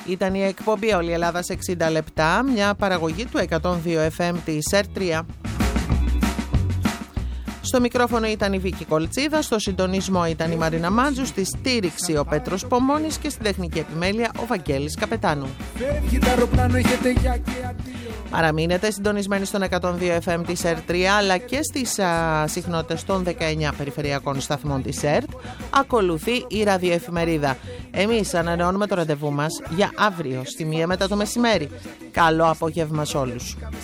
Ήταν η εκπομπή Όλη η Ελλάδα σε 60 λεπτά, μια παραγωγή του 102 FM της ΕΡΤ3. Στο μικρόφωνο ήταν η Βίκη Κολτσίδα, στο συντονισμό ήταν η Μαρίνα Μάντζου, στη στήριξη ο Πέτρος Πομώνης και στην τεχνική επιμέλεια ο Βαγγέλης Καπετάνου. Παραμείνετε συντονισμένοι στον 102 FM της ΕΡΤ3 αλλά και στις συχνότητες των 19 περιφερειακών σταθμών της ΕΡΤ. Ακολουθεί η ραδιοεφημερίδα. Εμείς ανανεώνουμε το ραντεβού μας για αύριο στη 1 μετά το μεσημέρι. Καλό απόγευμα σε όλους.